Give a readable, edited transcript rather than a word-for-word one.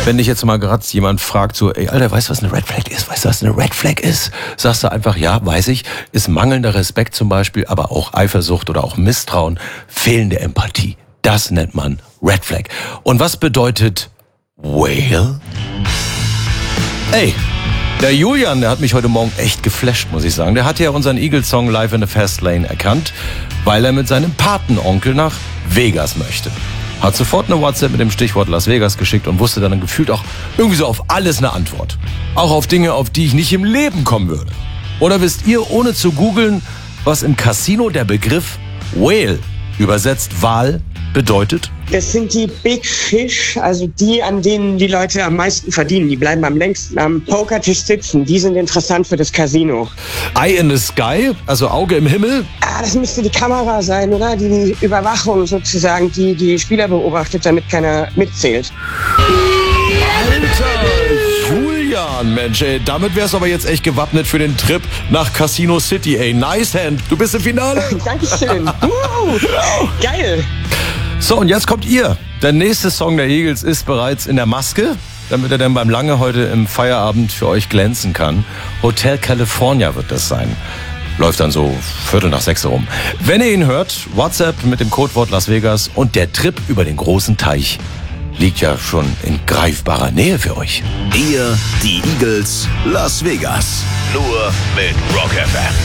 Wenn dich jetzt mal gerade jemand fragt, so, ey, Alter, weißt du, was eine Red Flag ist? Weißt du, was eine Red Flag ist? Sagst du einfach, ja, weiß ich. Ist mangelnder Respekt zum Beispiel, aber auch Eifersucht oder auch Misstrauen, fehlende Empathie. Das nennt man Red Flag. Und was bedeutet Whale? Ey, der Julian, der hat mich heute Morgen echt geflasht, muss ich sagen. Der hat ja unseren Eagles-Song Live in the Fast Lane erkannt, weil er mit seinem Patenonkel nach Vegas möchte. Hat sofort eine WhatsApp mit dem Stichwort Las Vegas geschickt und wusste dann gefühlt auch irgendwie so auf alles eine Antwort. Auch auf Dinge, auf die ich nicht im Leben kommen würde. Oder wisst ihr, ohne zu googeln, was im Casino der Begriff Whale, übersetzt Wal, bedeutet? Das sind die Big Fish, also die, an denen die Leute am meisten verdienen. Die bleiben am längsten am Pokertisch sitzen. Die sind interessant für das Casino. Eye in the Sky, also Auge im Himmel. Das müsste die Kamera sein, oder? Die Überwachung sozusagen, die Spieler beobachtet, damit keiner mitzählt. Alter, Julian, Mensch, ey, damit wär's aber jetzt echt gewappnet für den Trip nach Casino City, ey. Nice hand, du bist im Finale. Dankeschön. Geil. So, und jetzt kommt ihr. Der nächste Song der Eagles ist bereits in der Maske, damit er dann beim Lange heute im Feierabend für euch glänzen kann. Hotel California wird das sein. Läuft dann so 5:45 rum. Wenn ihr ihn hört, WhatsApp mit dem Codewort Las Vegas und der Trip über den großen Teich liegt ja schon in greifbarer Nähe für euch. Hier die Eagles Las Vegas. Nur mit Rock FM.